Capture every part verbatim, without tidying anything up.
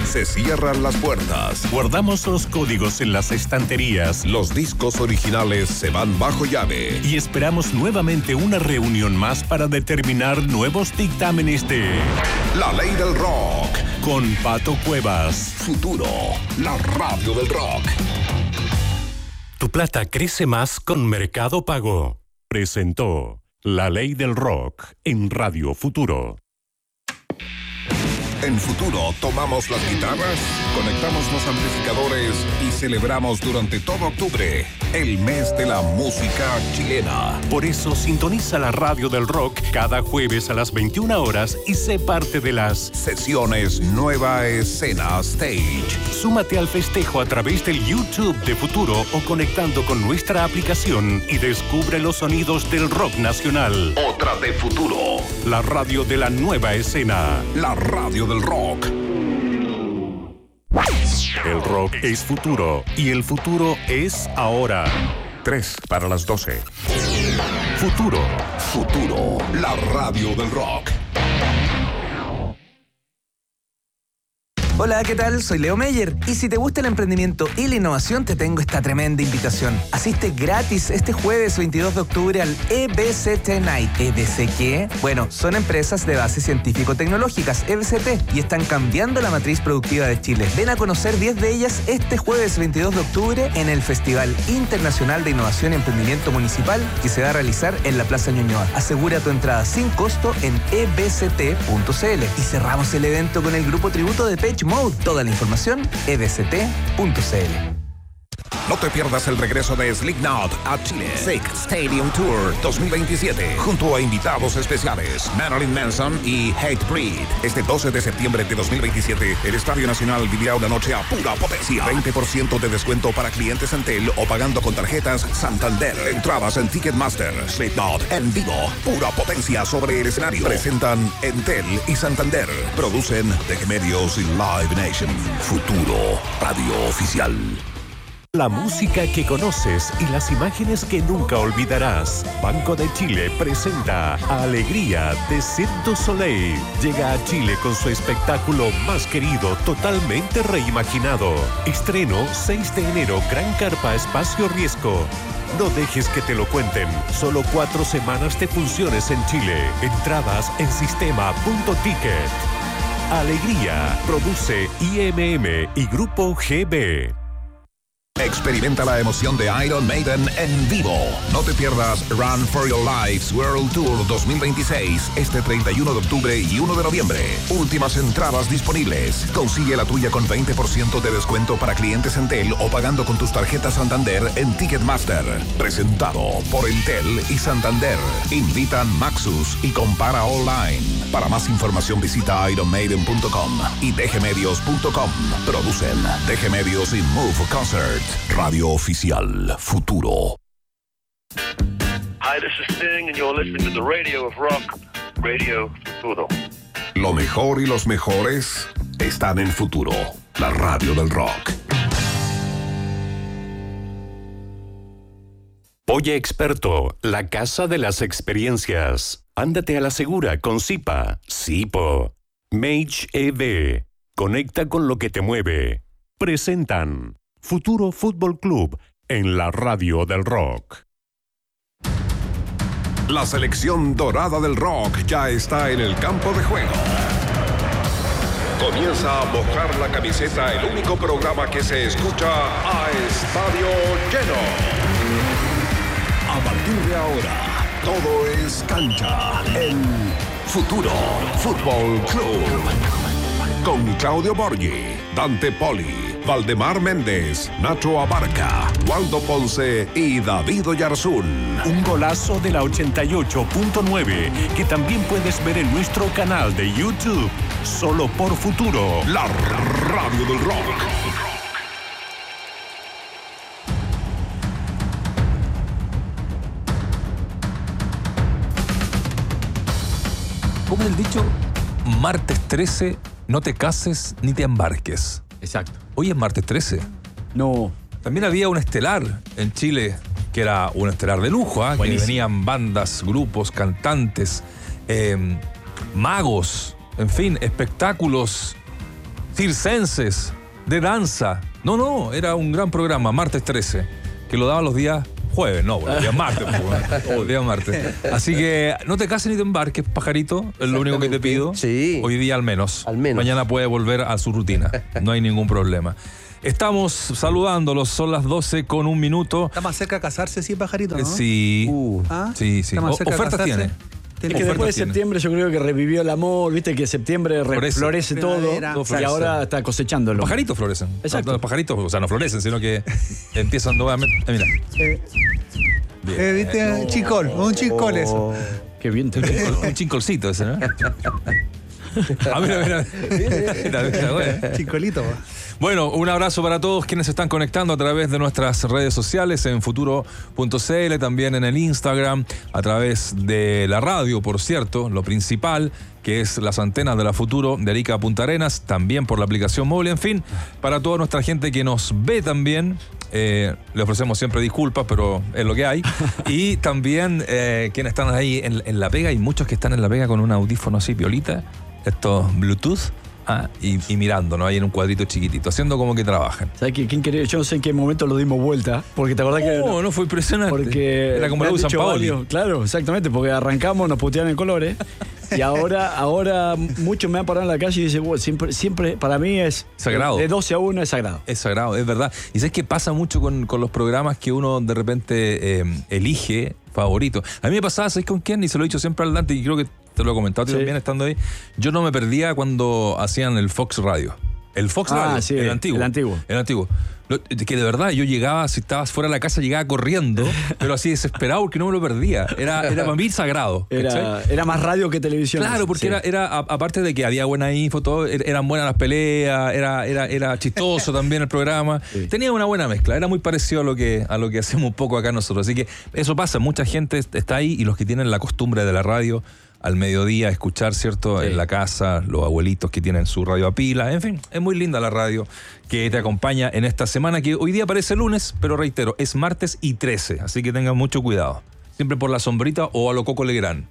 Se cierran las puertas. Guardamos los códigos en las estanterías. Los discos originales se van bajo llave. Y esperamos nuevamente una reunión más para determinar nuevos dictámenes de La Ley del Rock. Con Pato Cuevas. Futuro, la radio del rock. Tu plata crece más con Mercado Pago. Presentó La Ley del Rock en Radio Futuro. En Futuro tomamos las guitarras, conectamos los amplificadores y celebramos durante todo octubre el mes de la música chilena. Por eso sintoniza la radio del rock cada jueves a las veintiuna horas y sé parte de las sesiones Nueva Escena Stage. Súmate al festejo a través del YouTube de Futuro o conectando con nuestra aplicación y descubre los sonidos del rock nacional. Otra de Futuro. La radio de la nueva escena. La radio del rock. El rock es futuro y el futuro es ahora. Tres para las doce. Futuro. Futuro, la radio del rock. Hola, ¿qué tal? Soy Leo Meyer y si te gusta el emprendimiento y la innovación te tengo esta tremenda invitación. Asiste gratis este jueves veintidós de octubre al E B C T Night. ¿E B C qué? Bueno, son empresas de base científico-tecnológicas, E B C T, y están cambiando la matriz productiva de Chile. Ven a conocer diez de ellas este jueves veintidós de octubre en el Festival Internacional de Innovación y Emprendimiento Municipal que se va a realizar en la Plaza Ñuñoa. Asegura tu entrada sin costo en e b c t punto c l. Y cerramos el evento con el grupo tributo de Depeche Mode. Toda la información, e b c t punto c l. No te pierdas el regreso de Slipknot a Chile. Sick Stadium Tour dos mil veintisiete. Junto a invitados especiales Marilyn Manson y Hatebreed. Este doce de septiembre de dos mil veintisiete, el Estadio Nacional vivirá una noche a pura potencia. veinte por ciento de descuento para clientes Entel o pagando con tarjetas Santander. Entradas en Ticketmaster. Slipknot en vivo. Pura potencia sobre el escenario. Presentan Entel y Santander. Producen Deje Medios y Live Nation. Futuro, radio oficial. La música que conoces y las imágenes que nunca olvidarás. Banco de Chile presenta Alegría de Cirque du Soleil. Llega a Chile con su espectáculo más querido, totalmente reimaginado. Estreno seis de enero, Gran Carpa Espacio Riesgo. No dejes que te lo cuenten. Solo cuatro semanas de funciones en Chile. Entradas en sistema punto ticket. Alegría. Produce I M M y Grupo G B. Experimenta la emoción de Iron Maiden en vivo. No te pierdas Run for Your Lives World Tour dos mil veintiséis este treinta y uno de octubre y uno de noviembre. Últimas entradas disponibles. Consigue la tuya con veinte por ciento de descuento para clientes Entel o pagando con tus tarjetas Santander en Ticketmaster. Presentado por Entel y Santander. Invitan Maxus y compara online. Para más información visita iron maiden punto com y deje medios punto com. Producen Deje Medios y Move Concert. Radio Oficial Futuro. Hi, this is Sting and you're listening to the radio of rock, Radio Futuro. Lo mejor y los mejores están en Futuro, la radio del rock. Oye Experto, la casa de las experiencias. Ándate a la segura con Zipa, Zipo. Mage E V. Conecta con lo que te mueve. Presentan Futuro Fútbol Club en la radio del rock. La selección dorada del rock ya está en el campo de juego. Comienza a mojar la camiseta, el único programa que se escucha a estadio lleno. A partir de ahora, todo es cancha en Futuro Fútbol Club. Con Claudio Borghi, Dante Poli, Valdemar Méndez, Nacho Abarca, Waldo Ponce y David Oyarzún. Un golazo de la ochenta y ocho punto nueve que también puedes ver en nuestro canal de YouTube. Solo por Futuro, la radio del rock. Como el dicho, martes trece, no te cases ni te embarques. Exacto. Hoy es martes trece. No. También había un estelar en Chile, que era un estelar de lujo, ¿eh? Que venían bandas, grupos, cantantes, eh, magos, en fin, espectáculos circenses, de danza. No, no, era un gran programa, martes trece, que lo daban los días jueves, no, los días martes. pues, los días martes. Así que no te cases ni te embarques, pajarito, es lo único que te pido. Sí. Hoy día al menos. Al menos. Mañana puede volver a su rutina, no hay ningún problema. Estamos saludándolos, son las doce con un minuto. Está más cerca de casarse, sí, pajarito, ¿no? Sí, Uh. ¿Ah? sí, sí. Está más O- cerca de ofertas casarse. tiene. Tiene Es que Ofertas después de tiene. septiembre yo creo que revivió el amor, viste que septiembre re- Florece. florece todo Primavera. Todo y florece. ahora está cosechándolo. Los pajaritos florecen. Exacto. No, los pajaritos, o sea, no florecen, sino que empiezan nuevamente. Eh, mira. Eh, Bien. eh, ¿viste? Un chincol, un chincol eso. Qué bien te Un chincolcito ese, ¿no? A ver, a ver, a ver. Mira, mira, bueno. Chincolito. Bueno, un abrazo para todos quienes se están conectando a través de nuestras redes sociales en futuro punto c l, también en el Instagram, a través de la radio, por cierto, lo principal, que es las antenas de la Futuro de Arica a Punta Arenas, también por la aplicación móvil, en fin, para toda nuestra gente que nos ve también. Eh, le ofrecemos siempre disculpas, pero es lo que hay. Y también eh, quienes están ahí en, en La Pega, hay muchos que están en La Pega con un audífono así, piolita, estos Bluetooth, ah, y, y mirándonos ahí en un cuadrito chiquitito, haciendo como que trabajan. ¿Sabes qué? ¿Quién quería? Yo no sé en qué momento lo dimos vuelta, porque te acordás que... No, no fue impresionante. Porque era como me la han de San dicho Paoli. varios, claro, exactamente, porque arrancamos, nos putearon en colores y ahora, ahora muchos me han parado en la calle y dicen, bueno, siempre, siempre para mí es Sagrado. de doce a uno es sagrado. Es sagrado, es verdad. Y sabes que pasa mucho con, con los programas que uno de repente eh, elige favorito. A mí me pasaba, ¿sabes con quién? Y se lo he dicho siempre al Dante, y creo que te lo he comentado Sí. también estando ahí. Yo no me perdía cuando hacían el Fox Radio. El Fox Ah, Radio, sí, el antiguo. el antiguo. El antiguo. Lo- que de verdad yo llegaba, si estabas fuera de la casa, llegaba corriendo, pero así desesperado porque no me lo perdía. Era, era para mí sagrado. Era, ¿cachai? era más radio que televisión. Claro, porque Sí. era, era a- aparte de que había buena info, todo, er- eran buenas las peleas, era, era, era chistoso también el programa. Sí. Tenía una buena mezcla, era muy parecido a lo que a lo que hacemos un poco acá nosotros. Así que eso pasa, mucha gente está ahí y los que tienen la costumbre de la radio al mediodía escuchar, ¿cierto? Sí. En la casa, los abuelitos que tienen su radio a pila, en fin, es muy linda la radio que te acompaña en esta semana, que hoy día parece lunes, pero reitero, es martes y trece, así que tengan mucho cuidado. Siempre por la sombrita o a lo Coco Legrand.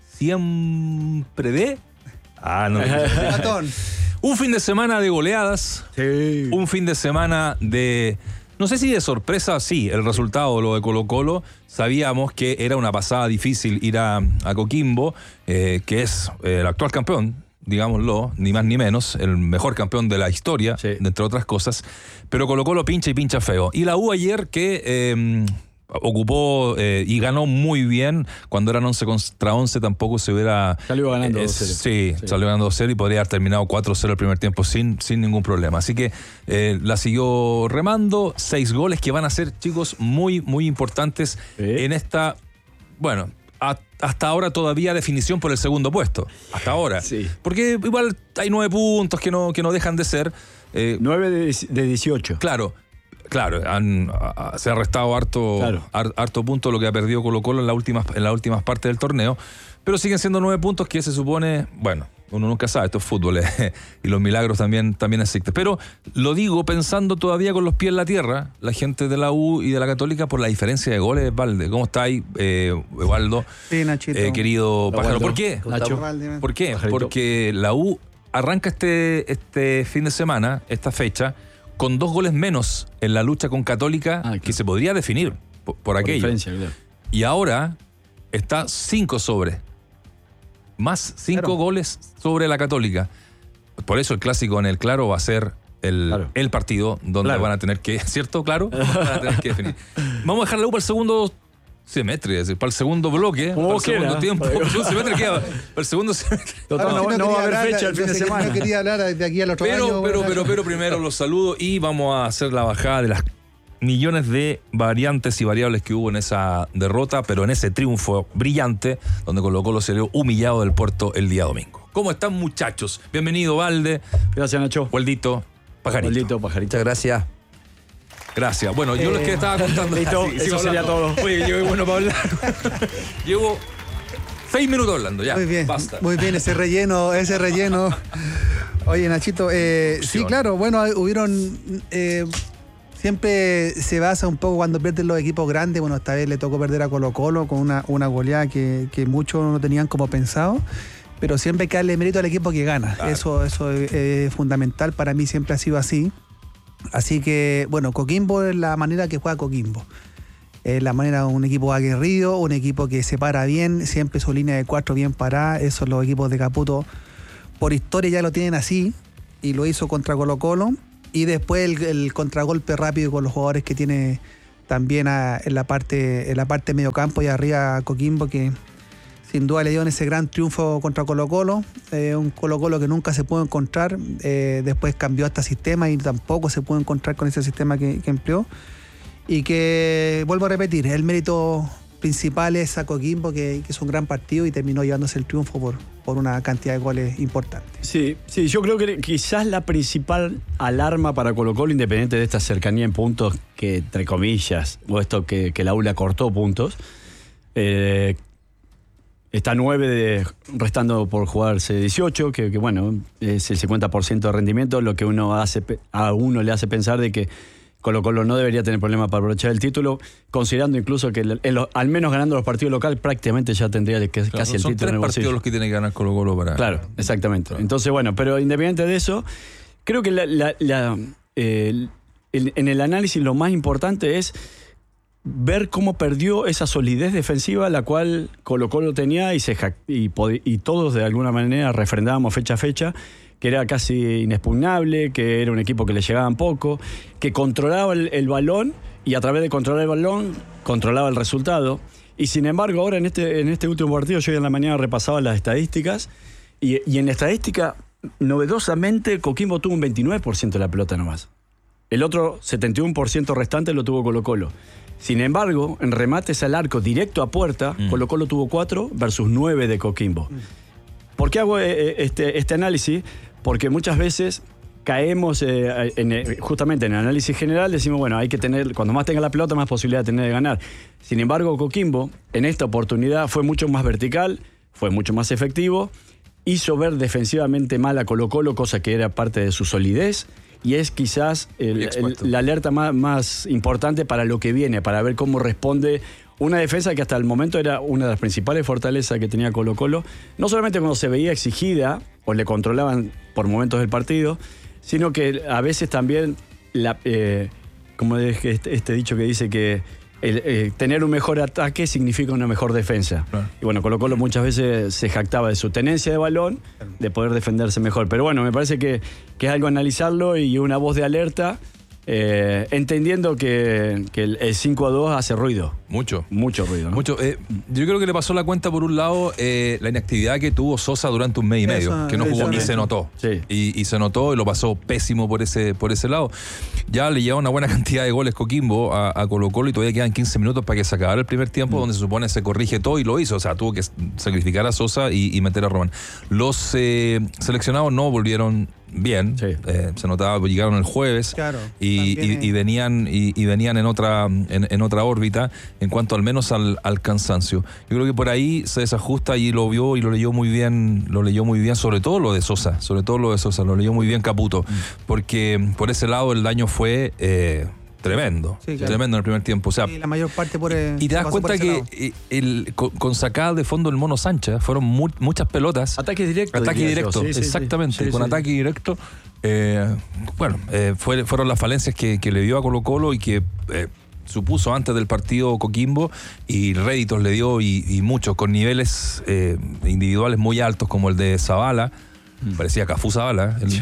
Siempre de... Ah, no. Matón. Un fin de semana de goleadas, Sí. un fin de semana de... No sé si de sorpresa, sí, el resultado, lo de Colo Colo, sabíamos que era una pasada difícil ir a, a Coquimbo, eh, que es eh, el actual campeón, digámoslo, ni más ni menos, el mejor campeón de la historia, Sí. entre otras cosas, pero Colo Colo pincha y pincha feo. Y la U ayer que... Eh, ocupó eh, y ganó muy bien. Cuando eran once contra once tampoco se hubiera... Salió ganando eh, dos cero. Sí, Sí. salió ganando dos cero y podría haber terminado cuatro cero el primer tiempo sin, sin ningún problema. Así que eh, la siguió remando. Seis goles que van a ser, chicos, muy, muy importantes Sí. en esta... Bueno, a- hasta ahora todavía definición por el segundo puesto. Hasta ahora. Sí. Porque igual hay nueve puntos que no, que no dejan de ser. eh, nueve de, de dieciocho. Claro, claro, han- a- a- se ha restado harto, Claro. har- harto punto lo que ha perdido Colo Colo en, la últimas, en las últimas partes del torneo, pero siguen siendo nueve puntos que se supone, bueno, uno nunca sabe, esto es fútbol eh, y los milagros también, también existen. Pero lo digo pensando todavía con los pies en la tierra, la gente de la U y de la Católica, por la diferencia de goles, Valde. ¿Cómo está ahí, eh, Evaldo? Sí, Nachito. Eh, querido Hola, Pájaro, Waldo. ¿por qué? Nacho. Valde, ¿Por qué? Pajarito. Porque la U arranca este, este fin de semana, esta fecha, con dos goles menos en la lucha con Católica, Ah, claro. que se podría definir por, por Por aquello. diferencia, claro. Y ahora está cinco sobre. Más cinco Claro. goles sobre la Católica. Por eso el clásico en el Claro va a ser el, Claro. el partido donde Claro. van a tener que, ¿cierto? Claro, van a tener que definir. Vamos a dejar la U para el segundo semestre, es decir, para el segundo bloque, Como para el vos segundo quieras. tiempo. Para el segundo semestre queda, para el segundo semestre. Total, Ah, no, si no quería va a haber hablar, fecha el yo fin de sé que semana. No quería hablar de aquí al otro Pero, año. pero, bueno, pero, pero primero los saludo y vamos a hacer la bajada de las millones de variantes y variables que hubo en esa derrota, pero en ese triunfo brillante, donde Colo Colo se vio humillado del Puerto el día domingo. ¿Cómo están, muchachos? Bienvenido, Valde, Gracias, Nacho. Waldito, Pajarito. Maldito pajarito. Muchas gracias. Gracias. Bueno, yo les que estaba contando. Listo, Sí, eso sigo sería hablando. todo. Oye, llevo bueno para hablar. Llevo seis minutos hablando, ya. Muy bien, Basta. muy bien, ese relleno, ese relleno. Oye, Nachito, eh, sí, Opción. claro, bueno, hubieron... eh, siempre se basa un poco cuando pierden los equipos grandes. Bueno, esta vez le tocó perder a Colo Colo con una, una goleada que, que muchos no tenían como pensado. pero siempre hay que darle mérito al equipo que gana. Claro. Eso, eso es, es fundamental, para mí siempre ha sido así. Así que, bueno, Coquimbo es la manera que juega Coquimbo. Es la manera de un equipo aguerrido, un equipo que se para bien, siempre su línea de cuatro bien parada. Esos los equipos de Caputo, por historia ya lo tienen así, y lo hizo contra Colo-Colo. Y después el, el contragolpe rápido con los jugadores que tiene también a, en la parte en la parte medio campo y arriba Coquimbo, que sin duda le dio en ese gran triunfo contra Colo-Colo, eh, un Colo-Colo que nunca se pudo encontrar, eh, después cambió hasta sistema y tampoco se pudo encontrar con ese sistema que, que empleó, y que, vuelvo a repetir, el mérito principal es a Coquimbo, que, que es un gran partido y terminó llevándose el triunfo por, por una cantidad de goles importante. Sí, sí, yo creo que quizás la principal alarma para Colo-Colo, independiente de esta cercanía en puntos que, entre comillas, o esto que, que la U L A cortó puntos, eh, está nueve de, restando por jugarse dieciocho, que, que bueno, es el cincuenta por ciento de rendimiento, lo que uno hace, a uno le hace pensar de que Colo-Colo no debería tener problema para aprovechar el título, considerando incluso que el, el, al menos ganando los partidos locales prácticamente ya tendría que, Claro, casi el son título tres en el partidos bolsillo. los que tiene que ganar Colo-Colo para... Claro, exactamente. Claro. Entonces, bueno, pero independiente de eso, creo que la, la, la, el, el, en el análisis lo más importante es ver cómo perdió esa solidez defensiva la cual Colo-Colo tenía y, se, y, y todos de alguna manera refrendábamos fecha a fecha, que era casi inexpugnable, que era un equipo que le llegaban poco, que controlaba el, el balón y a través de controlar el balón controlaba el resultado. Y sin embargo, ahora en este, en este último partido, yo hoy en la mañana repasaba las estadísticas y, y en la estadística, novedosamente, Coquimbo tuvo un veintinueve por ciento de la pelota nomás. El otro setenta y uno por ciento restante lo tuvo Colo-Colo. Sin embargo, en remates al arco directo a puerta, mm. Colo-Colo tuvo cuatro versus nueve de Coquimbo. Mm. ¿Por qué hago este, este análisis? Porque muchas veces caemos eh, en, justamente en el análisis general, decimos, bueno, hay que tener, cuando más tenga la pelota, más posibilidad de tener de ganar. Sin embargo, Coquimbo, en esta oportunidad, fue mucho más vertical, fue mucho más efectivo, hizo ver defensivamente mal a Colo-Colo, cosa que era parte de su solidez, y es quizás el, el, la alerta más, más importante para lo que viene, para ver cómo responde una defensa que hasta el momento era una de las principales fortalezas que tenía Colo-Colo, no solamente cuando se veía exigida o le controlaban por momentos del partido, sino que a veces también, la, eh, como este, este dicho que dice que el, eh, tener un mejor ataque significa una mejor defensa. Claro. Y bueno, Colo-Colo muchas veces se jactaba de su tenencia de balón, de poder defenderse mejor. Pero bueno, me parece que, que es algo a analizarlo y una voz de alerta, Eh, entendiendo que, que el, el cinco a dos hace ruido. Mucho. Mucho ruido, ¿no? Mucho. Eh, yo creo que le pasó la cuenta, por un lado, eh, la inactividad que tuvo Sosa durante un mes y medio, eso, que no jugó y se notó. Sí. Y, y se notó y lo pasó pésimo por ese, por ese lado. Ya le lleva una buena cantidad de goles Coquimbo a, a Colo-Colo y todavía quedan quince minutos para que se acabara el primer tiempo, mm. donde se supone se corrige todo y lo hizo. O sea, tuvo que sacrificar a Sosa y, y meter a Román. Los eh, seleccionados no volvieron bien, sí. eh, se notaba que llegaron el jueves, claro, y, y, y venían y, y venían en otra en, en otra órbita en cuanto al menos al, al cansancio. Yo creo que por ahí se desajusta y lo vio y lo leyó muy bien, lo leyó muy bien, sobre todo lo de Sosa, sobre todo lo de Sosa, lo leyó muy bien Caputo, mm. porque por ese lado el daño fue eh, tremendo, sí, claro. tremendo en el primer tiempo. O sea, y la mayor parte por el, y te das cuenta que el, el, con, con sacada de fondo el Mono Sánchez fueron mu muchas pelotas. Ataque directo. Ataque directo, sí, sí, exactamente. Sí, sí, con sí. ataque directo. Eh, bueno, eh, fue, fueron las falencias que, que le dio a Colo-Colo y que eh, supuso antes del partido Coquimbo, y réditos le dio y, y muchos, con niveles eh, individuales muy altos, como el de Zavala. Mm. Parecía Cafú Zavala. El,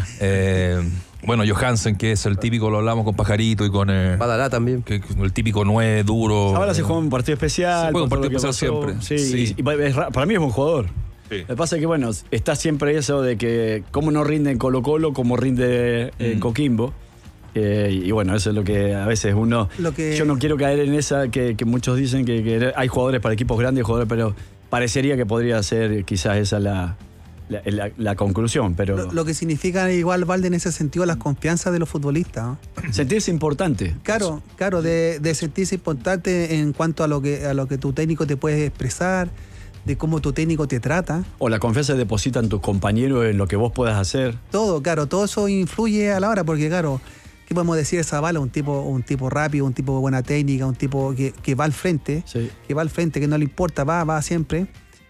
eh, Bueno, Johansen, que es el típico, lo hablamos con Pajarito y con... Eh, Badalá también. Que, el típico nueve duro. Ahora se juega un partido especial. Se juega un partido especial siempre. Sí, sí. Y, y es, para mí es un jugador. Sí. Lo que pasa es que, bueno, está siempre eso de que cómo no rinde en Colo-Colo, cómo rinde en mm. Coquimbo. Eh, y bueno, eso es lo que a veces uno... Lo que... Yo no quiero caer en esa que, que muchos dicen que, que hay jugadores para equipos grandes y jugadores, pero parecería que podría ser quizás esa la... La, la, la conclusión, pero... Lo, lo que significa igual, Valde, en ese sentido, las confianzas de los futbolistas, ¿no? Sentirse importante. Claro, claro, de, de sentirse importante en cuanto a lo que a lo que tu técnico te puede expresar, de cómo tu técnico te trata. O la confianza deposita en tus compañeros, en lo que vos puedas hacer. Todo, claro, todo eso influye a la hora, porque claro, ¿qué podemos decir de Zavala? Un tipo, un tipo rápido, un tipo de buena técnica, un tipo que, que va al frente, sí. que va al frente, que no le importa, va, va siempre.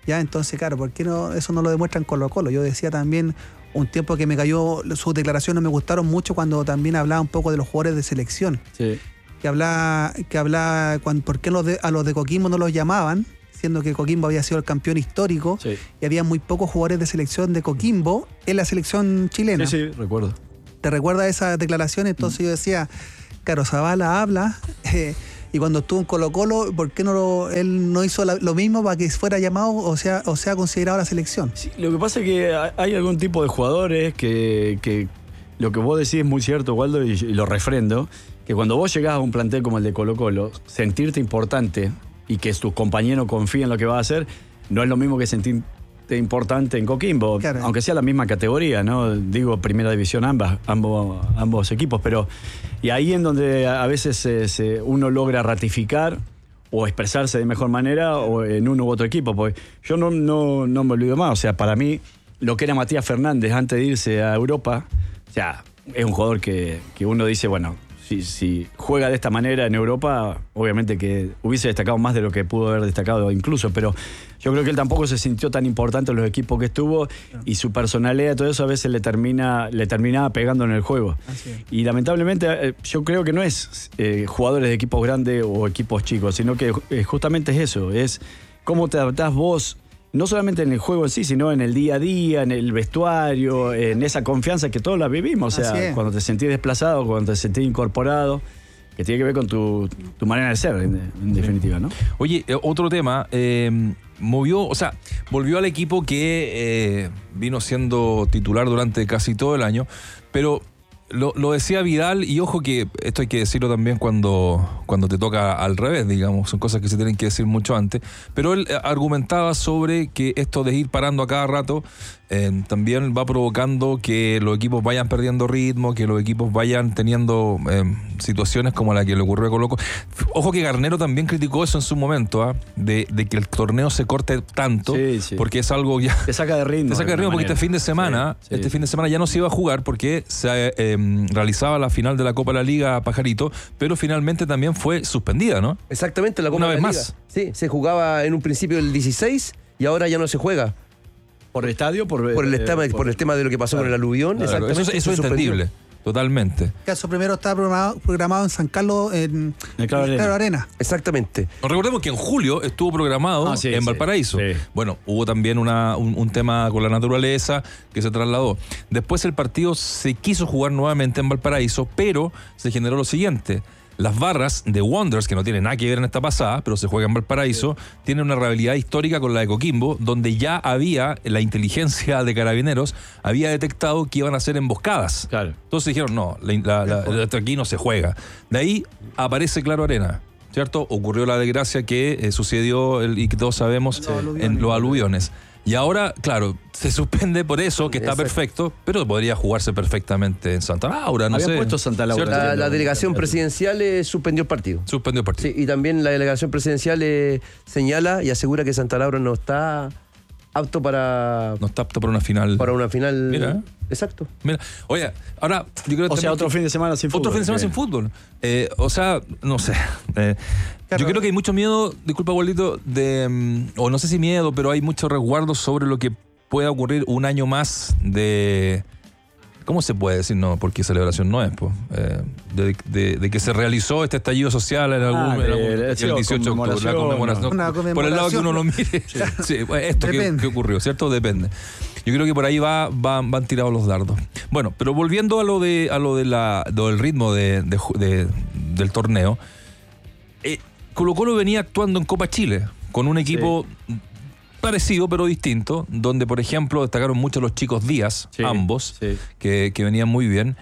Ya, entonces, claro, ¿por qué no, eso no lo demuestran Colo Colo? Yo decía también un tiempo que me cayó, sus declaraciones me gustaron mucho cuando también hablaba un poco de los jugadores de selección. Sí. Que hablaba, que hablaba cuando, por qué los de, a los de Coquimbo no los llamaban, siendo que Coquimbo había sido el campeón histórico, Sí. y había muy pocos jugadores de selección de Coquimbo en la selección chilena. Sí, sí, recuerdo. ¿Te recuerdas esas declaraciones? Entonces yo decía, claro, Zavala habla, eh, y cuando estuvo en Colo Colo, ¿por qué no lo, él no hizo la, lo mismo para que fuera llamado o sea, o sea considerado a la selección? Sí, lo que pasa es que hay algún tipo de jugadores que, que lo que vos decís es muy cierto, Waldo, y, y lo refrendo, que cuando vos llegás a un plantel como el de Colo Colo, sentirte importante y que tus compañeros confíen en lo que vas a hacer, no es lo mismo que sentirte importante en Coquimbo, Claro. aunque sea la misma categoría, ¿no? Digo, primera división ambas, ambos, ambos equipos, pero y ahí en donde a veces se, se, uno logra ratificar o expresarse de mejor manera o en uno u otro equipo, porque yo no, no, no me olvido más, o sea, para mí lo que era Matías Fernández antes de irse a Europa, o sea, es un jugador que, que uno dice, bueno, si, si juega de esta manera en Europa, obviamente que hubiese destacado más de lo que pudo haber destacado incluso, pero yo creo que él tampoco se sintió tan importante en los equipos que estuvo y su personalidad, todo eso a veces le termina le terminaba pegando en el juego. Así es. Y lamentablemente eh, yo creo que no es eh, jugadores de equipos grandes o equipos chicos, sino que eh, justamente es eso, es cómo te adaptás vos, no solamente en el juego en sí, sino en el día a día, en el vestuario, en esa confianza que todos la vivimos. O Así sea, es. cuando te sentís desplazado, cuando te sentís incorporado, que tiene que ver con tu, tu manera de ser, en, en definitiva, ¿no? Oye, eh, otro tema, eh, movió, o sea, volvió al equipo que eh, vino siendo titular durante casi todo el año, pero lo, lo decía Vidal, y ojo que esto hay que decirlo también cuando, cuando te toca al revés, digamos, son cosas que se tienen que decir mucho antes, pero él eh, argumentaba sobre que esto de ir parando a cada rato eh, también va provocando que los equipos vayan perdiendo ritmo, que los equipos vayan teniendo eh, situaciones como la que le ocurrió a Colo Colo. Ojo que Garnero también criticó eso en su momento, ¿ah? de, de que el torneo se corte tanto, Sí, sí. porque es algo ya... Te saca de ritmo. Te saca de ritmo porque alguna este fin de manera. semana, Sí, sí. este fin de semana ya no se iba a jugar porque se eh, realizaba la final de la Copa de la Liga Pajarito, pero finalmente también fue suspendida, ¿no? Exactamente, la Copa Una de vez la más. Liga. Sí, se jugaba en un principio el dieciséis y ahora ya no se juega. ¿Por el estadio? Por, Por el, eh, tema, por el tema de lo que pasó claro. con el aluvión. Claro, exactamente. eso, eso se es suspendió. entendible, totalmente. El caso primero estaba programado, programado en San Carlos, en, En Claro en Arena. Arena. Exactamente. Recordemos que en julio estuvo programado Ah, sí, en sí, Valparaíso. sí. Bueno, hubo también una, un, un tema con la naturaleza que se trasladó. Después el partido se quiso jugar nuevamente en Valparaíso, pero se generó lo siguiente. Las barras de Wanderers, que no tienen nada que ver en esta pasada, pero se juega en Valparaíso, tienen una rivalidad histórica con la de Coquimbo, donde ya había, la inteligencia de Carabineros, había detectado que iban a ser emboscadas. Claro. Entonces dijeron, no, la, la, la, esto aquí no se juega. De ahí aparece Claro Arena, ¿cierto? Ocurrió la desgracia que eh, sucedió el, y que todos sabemos Los aluviones. en los aluviones. Y ahora, claro, se suspende por eso, que está Exacto. perfecto, pero podría jugarse perfectamente en Santa Laura, no Habían sé. puesto Santa Laura. ¿Cierto? La, la delegación presidencial eh, suspendió el partido. Suspendió el partido. Sí, y también la delegación presidencial eh, señala y asegura que Santa Laura no está apto para, No está apto para una final. para una final. Mira. Exacto. Mira, oye, ahora yo creo O sea, también otro que- fin de semana sin fútbol. Otro fin de semana que- sin fútbol. Eh, o sea, no sé. Eh, Claro. Yo creo que hay mucho miedo, disculpa, abuelito, de. mm, O no sé si miedo, pero hay mucho resguardo sobre lo que pueda ocurrir un año más de. ¿Cómo se puede decir? No, porque celebración no es, pues. Eh, de, de- de que se realizó este estallido social en algún, Ah, en algún- de- el sí, dieciocho de octubre, la conmemoración, conmemoración. Una Por el lado que conmemoración. uno lo mire. Sí, pues, esto que, Depende. que ocurrió, ¿cierto? Depende. Yo creo que por ahí va, va- van tirados los dardos. Bueno, pero volviendo a lo de a lo de la del ritmo de, de ju- de- del torneo, eh, Colo Colo venía actuando en Copa Chile con un equipo parecido pero distinto, donde por ejemplo destacaron mucho los chicos Díaz, Sí, ambos, sí. que, que venían muy bien,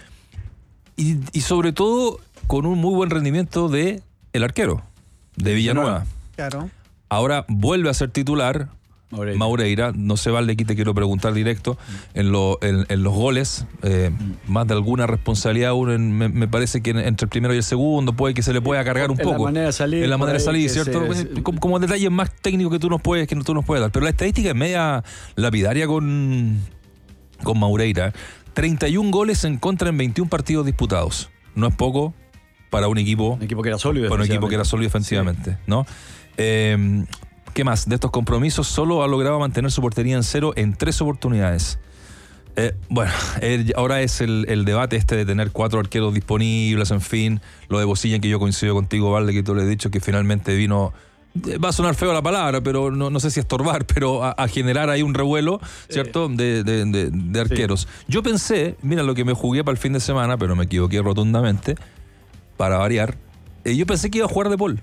y, y sobre todo con un muy buen rendimiento de el arquero, de Villanueva. Claro. Ahora vuelve a ser titular Moreira. Maureira, no se vale, aquí te quiero preguntar directo, en, lo- en, en los goles, eh, más de alguna responsabilidad uno en- me, me parece que en- entre el primero y el segundo puede que se le pueda cargar un En la poco. manera de salir, En la por manera de ahí, salir, que ¿cierto? se- como, como detalles más técnicos que tú nos puedes, que tú nos puedes dar. Pero la estadística es media lapidaria con, con Maureira. treinta y un goles en contra en veintiún partidos disputados. No es poco para un equipo Un equipo que era sólido. para un equipo que era sólido defensivamente, ¿no? Eh, ¿qué más? De estos compromisos solo ha logrado mantener su portería en cero en tres oportunidades. Eh, bueno, eh, ahora es el, el debate este de tener cuatro arqueros disponibles, en fin, lo de Bocilla, que yo coincido contigo, Valde, que tú le has dicho que finalmente vino, eh, va a sonar feo la palabra, pero no, no sé si estorbar, pero a, a generar ahí un revuelo, ¿cierto?, de, de, de, de arqueros. Sí. Yo pensé, mira lo que me jugué para el fin de semana, pero me equivoqué rotundamente, para variar, eh, yo pensé que iba a jugar De Paul.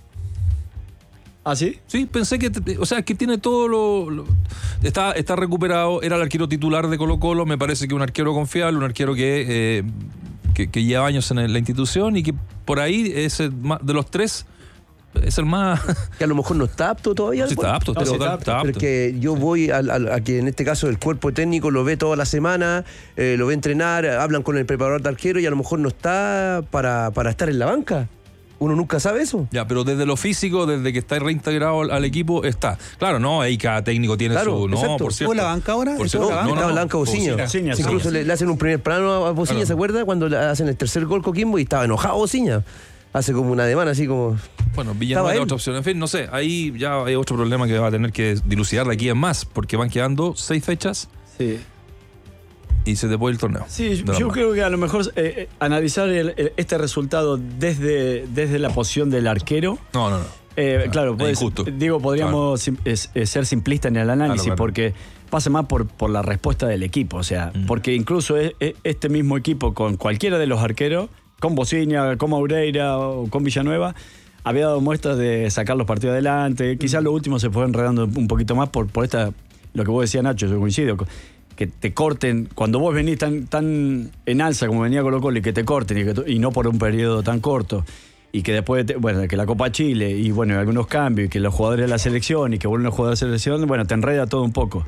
¿Ah, sí? Sí, pensé que, o sea, que tiene todo lo... lo está, está recuperado, era el arquero titular de Colo-Colo, me parece que un arquero confiable, un arquero que, eh, que, que lleva años en la institución y que por ahí es el más, de los tres, es el más... Que a lo mejor no está apto todavía. Sí, está apto, no, está, sí, está, está apto. Pero es que yo voy a, a, a que en este caso el cuerpo técnico lo ve toda la semana, eh, lo ve entrenar, hablan con el preparador de arquero y a lo mejor no está para, para estar en la banca. Uno nunca sabe eso. Ya, pero desde lo físico, desde que está reintegrado al, al equipo, está. Claro, no, ahí cada técnico tiene claro, su... No, exacto. por cierto. ¿Estuvo la banca ahora? Por No, cierto, no, no, estaba no, la banca Bocilla. Bocilla, Incluso le, le hacen un primer plano a Bocilla, claro. ¿Se acuerda? Cuando le hacen el tercer gol Coquimbo y estaba enojado Bocilla. Hace como una demanda así como... Bueno, Villanueva es otra opción. En fin, no sé, ahí ya hay otro problema que va a tener que dilucidar de aquí en más, porque van quedando seis fechas. Sí. Y se te puede el torneo. Sí, yo creo que a lo mejor eh, analizar el, el, este resultado desde, desde la posición del arquero. No, no, no. Eh, no claro, puede, digo, podríamos claro. es, es ser simplistas en el análisis, claro, claro. porque pasa más por, por la respuesta del equipo. O sea, mm. porque incluso es, es este mismo equipo con cualquiera de los arqueros, con Bocilla, con Maureira o con Villanueva, había dado muestras de sacar los partidos adelante. Quizás lo último se fue enredando un poquito más por, por esta, lo que vos decías, Nacho, yo coincido. Que te corten, cuando vos venís tan, tan en alza como venía Colo-Colo y que te corten y, que, y no por un periodo tan corto y que después, te, bueno, que la Copa Chile y bueno, algunos cambios y que los jugadores de la selección y que vuelven a jugar a la selección, bueno, te enreda todo un poco.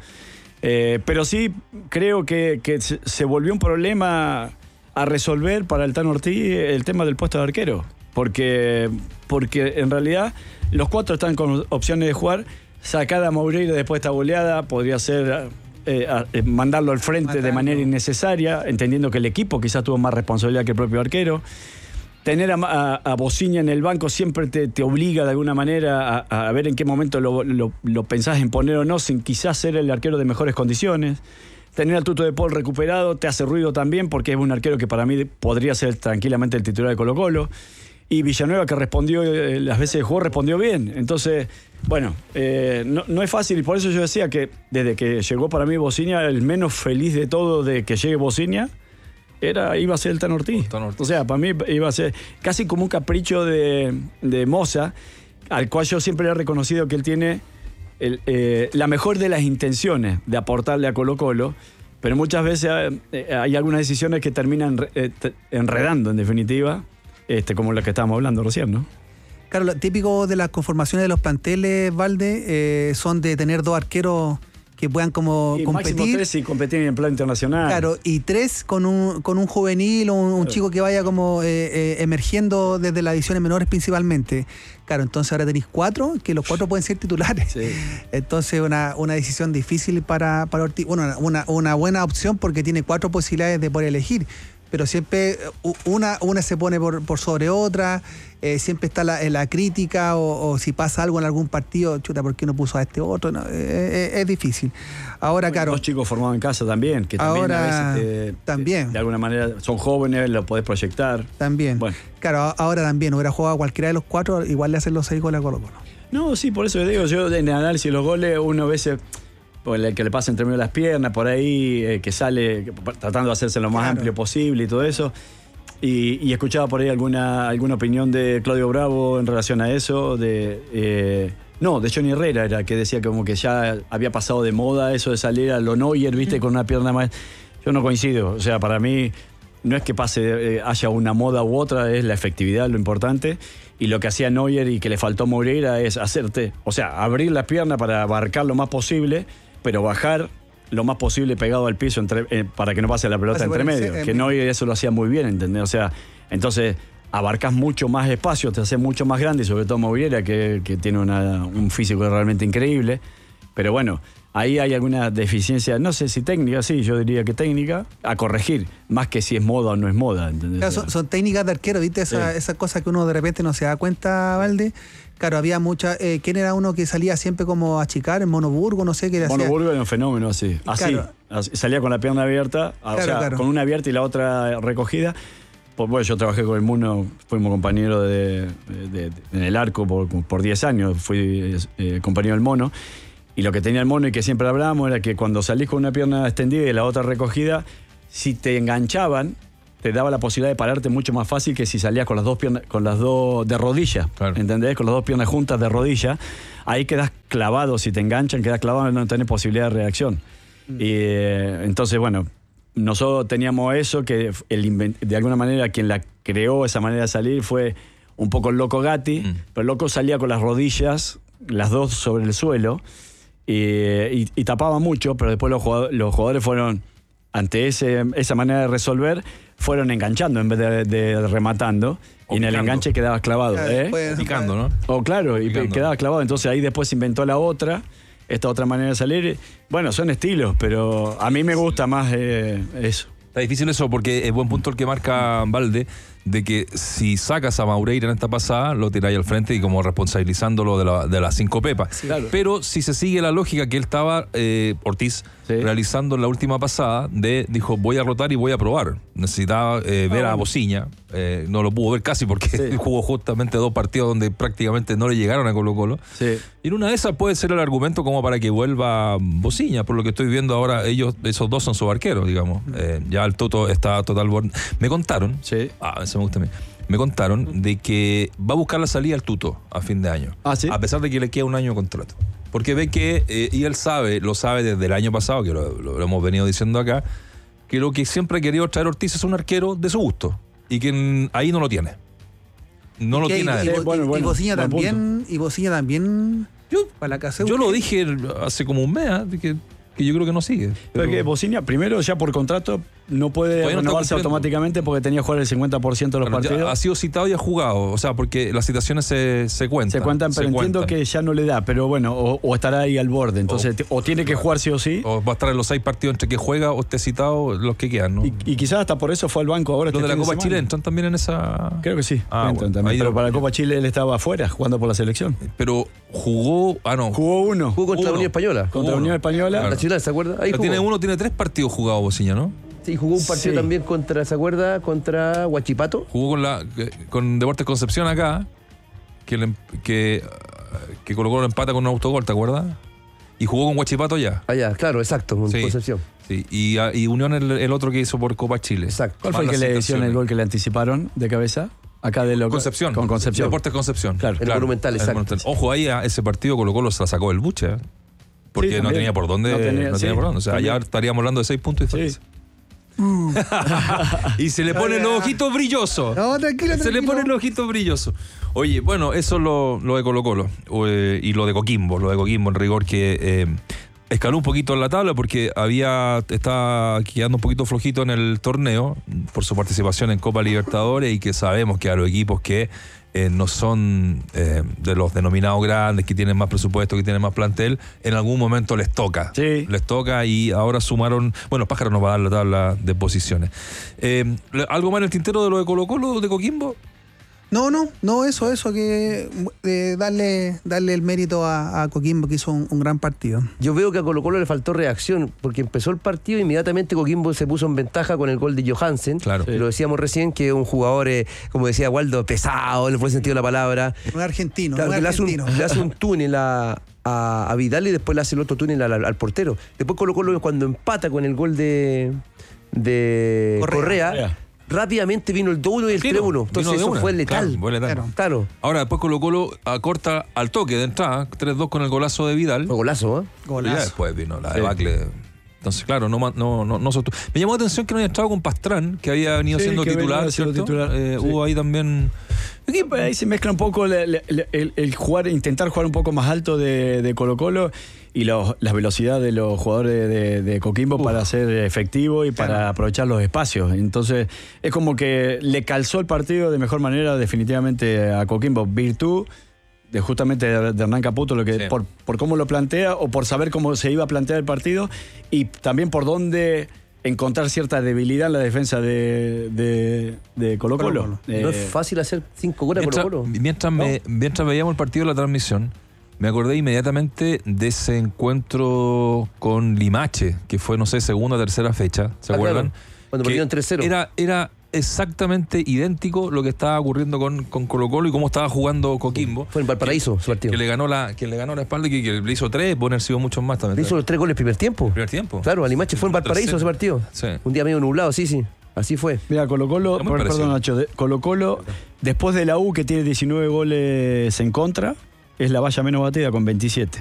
Eh, pero sí creo que, que se volvió un problema a resolver para el Tano Ortiz el tema del puesto de arquero, porque, porque en realidad los cuatro están con opciones de jugar, sacar a Maureira después de esta goleada podría ser... Eh, a, eh, mandarlo al frente Matarlo. de manera innecesaria, entendiendo que el equipo quizás tuvo más responsabilidad que el propio arquero. Tener a, a, a Bocilla en el banco siempre te, te obliga de alguna manera a, a ver en qué momento lo, lo, lo pensás en poner o no, sin quizás ser el arquero de mejores condiciones. Tener al Tuto de Paul recuperado te hace ruido también, porque es un arquero que para mí podría ser tranquilamente el titular de Colo-Colo. Y Villanueva, que respondió, eh, las veces que jugó, respondió bien. Entonces, bueno, eh, no, no es fácil. Y por eso yo decía que desde que llegó para mí Bocilla, el menos feliz de todo de que llegue Bocilla, era, iba a ser el Tano Ortiz. O sea, para mí iba a ser casi como un capricho de, de Moza, al cual yo siempre le he reconocido que él tiene el, eh, la mejor de las intenciones de aportarle a Colo-Colo, pero muchas veces eh, hay algunas decisiones que terminan eh, enredando, en definitiva. Este, como la que estábamos hablando recién, ¿no? Claro, lo típico de las conformaciones de los planteles, Valde, eh, son de tener dos arqueros que puedan como y competir. Máximo tres y competir en el plano internacional. Claro, y tres con un, con un juvenil o un, un chico que vaya como eh, eh, emergiendo desde las divisiones menores principalmente. Claro, entonces ahora tenéis cuatro, que los cuatro pueden ser titulares. Sí. Entonces una, una decisión difícil para, para Ortiz. Bueno, una, una buena opción porque tiene cuatro posibilidades de poder elegir. Pero siempre una, una se pone por, por sobre otra, eh, siempre está la, la crítica o, o si pasa algo en algún partido, chuta, ¿por qué no puso a este otro? No, eh, es difícil. Ahora, claro. Los chicos formados en casa también, que también ahora, a veces te, también. Te, de alguna manera son jóvenes, lo podés proyectar. También. Bueno. Claro, ahora también, hubiera jugado cualquiera de los cuatro, igual le hacen los seis goles a Colo-Colo. No, sí, por eso digo, yo en el análisis de los goles, uno a veces... el que le pasa entre medio de las piernas, por ahí, eh, que sale que, tratando de hacerse lo más claro. amplio posible y todo eso. Y, y escuchaba por ahí alguna, alguna opinión de Claudio Bravo en relación a eso, de eh, no, de Johnny Herrera era, que decía como que ya había pasado de moda eso de salir a lo Neuer, viste, con una pierna más. Yo no coincido, o sea, para mí no es que pase, eh, haya una moda u otra, es la efectividad lo importante. Y lo que hacía Neuer y que le faltó a Moreira es hacerte, o sea, abrir la pierna para abarcar lo más posible, pero bajar lo más posible pegado al piso entre, eh, para que no pase la pelota entre medio. Que no, eso lo hacía muy bien, ¿entendés? O sea, entonces abarcas mucho más espacio, te haces mucho más grande, y sobre todo Moreira, que, que tiene una, un físico realmente increíble. Pero bueno, ahí hay alguna deficiencia, no sé si técnica, sí, yo diría que técnica, a corregir, más que si es moda o no es moda. ¿Entendés? Claro, son, son técnicas de arquero, ¿viste? Esa, Sí. esa cosa que uno de repente no se da cuenta, Valde. Claro, había mucha. Eh, ¿Quién era uno que salía siempre como a achicar? En Monoburgo, no sé qué hacía. Monoburgo era un fenómeno así. Así, Claro. así, salía con la pierna abierta, o Claro, sea, claro. con una abierta y la otra recogida. Pues, bueno, yo trabajé con el Muno, fuimos compañeros de, de- de- en el arco por, por diez años, fui eh, compañero del Mono. Y lo que tenía el Mono y que siempre hablábamos era que cuando salís con una pierna extendida y la otra recogida, si te enganchaban, te daba la posibilidad de pararte mucho más fácil que si salías con las dos piernas, con las dos de rodilla, Claro. ¿entendés? Con las dos piernas juntas de rodilla, ahí quedas clavado, si te enganchan, quedas clavado y no tenés posibilidad de reacción. Y eh, entonces, bueno, nosotros teníamos eso, que el invent- de alguna manera quien la creó, esa manera de salir, fue un poco el Loco Gatti, Mm. pero el Loco salía con las rodillas, las dos sobre el suelo, y, y- y tapaba mucho, pero después los jugadores, los jugadores fueron, ante ese, esa manera de resolver, fueron enganchando en vez de, de rematando, O y en el picando. enganche quedabas clavado. Claro, ¿eh? después- Picando, ¿no? O claro, y Picando. quedaba clavado. Entonces ahí después se inventó la otra, esta otra manera de salir. Bueno, son estilos, pero a mí me gusta más eh, eso. Está difícil eso porque es buen punto el que marca Valde, de que si sacas a Maureira en esta pasada, lo tiráis al frente y como responsabilizándolo de la, de las cinco pepas. Claro. Pero si se sigue la lógica que él estaba, eh, Ortiz, Sí. realizando en la última pasada, de dijo, voy a rotar y voy a probar. Necesitaba eh, ver a bueno. Bociña, eh, no lo pudo ver casi porque Sí. jugó justamente dos partidos donde prácticamente no le llegaron a Colo Colo. Sí. Y en una de esas puede ser el argumento como para que vuelva Bociña, por lo que estoy viendo ahora, ellos, esos dos son sus arqueros, digamos. Eh, ya el Toto está total borde. Me contaron, Sí. ah, eso me gusta a mí, me contaron de que va a buscar la salida al Tuto a fin de año. Ah, ¿sí? A pesar de que le queda un año de contrato. Porque ve que, eh, y él sabe, lo sabe desde el año pasado, que lo, lo- lo hemos venido diciendo acá, que lo que siempre ha querido traer Ortiz es un arquero de su gusto. Y que en- ahí no lo tiene. No lo Y- tiene y, adentro. y, Bueno, y bueno, Bociña buen también. Y Bociña también. Yo, Para la casa. yo lo dije hace como un mes, ¿eh? de que, que yo creo que no sigue. Pero que Bociña, primero, ya por contrato, no puede Todavía no está renovarse cumpliendo. automáticamente porque tenía que jugar el cincuenta por ciento de los Claro, ya partidos. ha sido citado y ha jugado, o sea, porque las citaciones se, se cuentan. Se cuentan, pero entiendo cuentan. que ya no le da, pero bueno, o, o estará ahí al borde. Entonces, O- te- o tiene que jugar sí o sí. O va a estar en los seis partidos entre que juega o esté citado los que quedan, ¿no? Y, y quizás hasta por eso fue al banco ahora. Los este de la fin Copa semana. Chile entran también en esa. Creo que sí. Ah, entran bueno, también. ahí Pero lo- para la Copa Chile él estaba afuera, jugando por la selección. Pero jugó. Ah, no. Jugó uno. Jugó contra la Uno. Unión Española. Contra la uno. Unión Española. Claro. Nacional, ¿se acuerda? Ahí Pero jugó. tiene uno, tiene tres partidos jugados Bociña, ¿no? Sí, jugó un partido Sí. también contra, ¿se acuerda? Contra Huachipato. Jugó con la con Deportes Concepción acá, que, le- que, que colocó el empata con un autogol, ¿te acuerdas? Y jugó con Huachipato ya. Allá, claro, exacto, en Sí. Concepción. Sí. Y, a- y Unión el, el otro que hizo por Copa Chile. Exacto. ¿Cuál fue el que Malas le hicieron situaciones. el gol que le anticiparon de cabeza? Acá de lo Concepción. Con Concepción. Deportes Concepción. Claro. El Monumental, el exacto. Monumental. Ojo, ahí a ese partido Colo Colo se la sacó del buche. ¿eh? Porque Sí, no también. tenía por dónde. No No tenía, tenía, sí, por dónde. O sea, también. ya estaríamos hablando de seis puntos de Sí. diferencia. Y se le ponen los ojitos brillosos. No, tranquilo, Se le tranquilo. ponen los ojitos brillosos. Oye, bueno, eso es lo, lo de Colo Colo. Eh, y lo de Coquimbo, lo de Coquimbo en rigor que eh, escaló un poquito en la tabla porque había está quedando un poquito flojito en el torneo por su participación en Copa Libertadores y que sabemos que a los equipos que eh, no son eh, de los denominados grandes, que tienen más presupuesto, que tienen más plantel, en algún momento les toca. Sí. Les toca y ahora sumaron, bueno, Pájaro nos va a dar la tabla de posiciones. Eh, ¿Algo más en el tintero de lo de Colo Colo, de Coquimbo? No, no, no, eso, eso, que eh, darle, darle el mérito a, a Coquimbo, que hizo un, un gran partido. Yo veo que a Colo Colo le faltó reacción, porque empezó el partido e inmediatamente Coquimbo se puso en ventaja con el gol de Johansen. Claro. Lo decíamos recién, que es un jugador, eh, como decía Waldo, pesado, en el buen sentido de la palabra. Un argentino, Claro, un que le hace, un, argentino. le hace un túnel a, a, a Vidal y después le hace el otro túnel al, al portero. Después Colo Colo, cuando empata con el gol de, de Correa. Correa, Correa. rápidamente vino el dos uno y el Tiro, tres uno. vino Entonces de eso una. fue letal. Claro, fue letal. Claro. Claro, Ahora después Colo Colo acorta al toque de entrada, tres dos con el golazo de Vidal. fue golazo, ¿eh? Y ya Golazo. después vino la Sí. debacle. Entonces, claro, no, ma- no, no, no sostuvo. Me llamó la atención que no haya estado con Pastrán, que había venido Sí, siendo que titular, venía siendo ¿cierto? titular, Eh, sí. Hubo ahí también. Aquí, pues, ahí se mezcla un poco la- la- la- el, el jugar, intentar jugar un poco más alto de, de Colo Colo y los- las velocidades de los jugadores de, de- de Coquimbo para ser efectivo y para aprovechar los espacios. Entonces, es como que le calzó el partido de mejor manera definitivamente a Coquimbo. Virtud de justamente de, de Hernán Caputo, lo que, Sí. por, por cómo lo plantea o por saber cómo se iba a plantear el partido y también por dónde encontrar cierta debilidad en la defensa de, de, de Colo-Colo. Colo-Colo. Eh, No es fácil hacer cinco goles a Mientras, Colo-Colo. mientras, me- mientras veíamos el partido de la transmisión, me acordé inmediatamente de ese encuentro con Limache, que fue, no sé, segunda o tercera fecha, ¿se Ah, acuerdan? claro, cuando Que perdieron tres cero. Era, era exactamente idéntico lo que estaba ocurriendo con, con Colo-Colo y cómo estaba jugando Coquimbo. Fue en Valparaíso su partido. Que le ganó la, que le ganó la espalda y que, que le hizo tres, pueden haber sido muchos más también. Le hizo los tres goles el primer tiempo. Primer tiempo. Claro, Alimache fue en Valparaíso ese partido. Sí. Un día medio nublado, sí, sí. Así fue. Mira, Colo-Colo, Está muy por- parecido. perdón Nacho, de- Colo-Colo, después de la U que tiene diecinueve goles en contra, es la valla menos batida con veintisiete.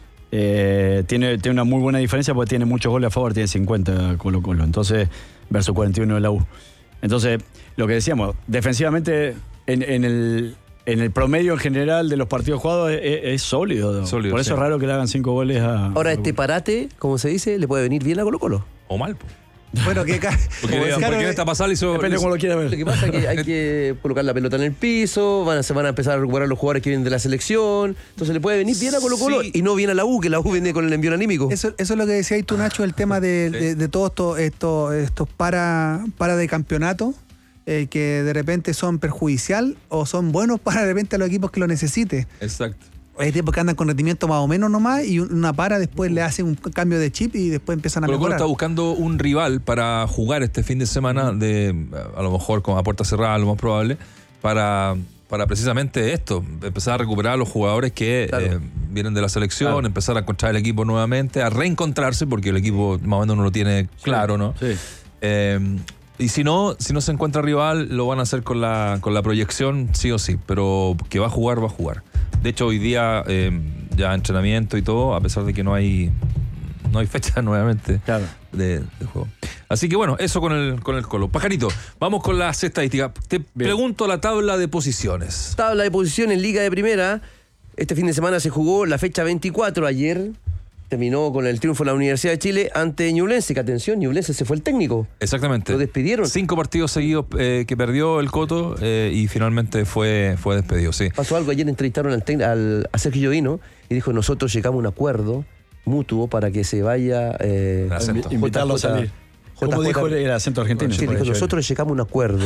Eh, tiene, tiene una muy buena diferencia porque tiene muchos goles a favor, tiene cincuenta Colo-Colo, entonces, versus cuarenta y uno de la U. Entonces, lo que decíamos, defensivamente, en, en el, en el promedio en general de los partidos jugados es, es- es sólido. Sólido, por eso sí. es raro que le hagan cinco goles a. Ahora, este parate, como se dice, le puede venir bien a Colo-Colo. O mal, po. Bueno, que ca- Porque, como porque claro, en esta pasada le hizo. Depende de cómo lo quiera ver. Lo que pasa es que hay que colocar la pelota en el piso, van a, se van a empezar a recuperar los jugadores que vienen de la selección. Entonces le puede venir bien a Colo-Colo Sí. y no bien a la U, que la U viene con el envío anímico. Eso, eso es lo que decías tú, Nacho, el tema de, Sí. de, de todos estos, estos, estos para, para de campeonato, eh, que de repente son perjudicial o son buenos para de repente a los equipos que lo necesite. Exacto. Hay tipos que andan con rendimiento más o menos nomás y una para después le hacen un cambio de chip y después empiezan a Colo-Colo mejorar. está buscando un rival para jugar este fin de semana, de a lo mejor con a puerta cerrada, lo más probable, para, para precisamente esto, empezar a recuperar a los jugadores que Claro. eh, vienen de la selección, Claro. empezar a encontrar el equipo nuevamente, a reencontrarse, porque el equipo más o menos no lo tiene claro, ¿no? Sí. Eh, y si no, si no se encuentra rival, lo van a hacer con la, con la proyección, sí o sí, pero que va a jugar, va a jugar. De hecho, hoy día eh, ya entrenamiento y todo, a pesar de que no hay no hay fecha nuevamente Claro. de, de juego. Así que bueno, eso con el, con el Colo. Pajarito, vamos con las estadísticas. Te pregunto la tabla de posiciones. Tabla de posición en Liga de Primera. Este fin de semana se jugó la fecha veinticuatro. Ayer terminó con el triunfo de la Universidad de Chile ante Ñublense. Que atención, Ñublense se fue el técnico. Exactamente. Lo despidieron. Cinco partidos seguidos eh, que perdió el Coto eh, y finalmente fue, fue despedido, sí. Pasó algo, ayer entrevistaron al, tec- al a Sergio Llovino y dijo, nosotros llegamos a un acuerdo mutuo para que se vaya... Eh, El acento. J- Invitarlo a J- salir. J- Como J- dijo el, el acento argentino. Sí, dijo, nosotros llegamos a un acuerdo.